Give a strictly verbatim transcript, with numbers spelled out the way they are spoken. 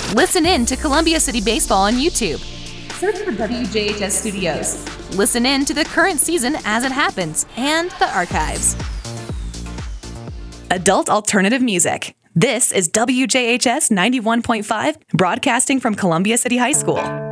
Listen in to Columbia City Baseball on YouTube. Search for W J H S Studios. Listen in to the current season as it happens and the archives. Adult alternative music. This is W J H S ninety-one point five, broadcasting from Columbia City High School.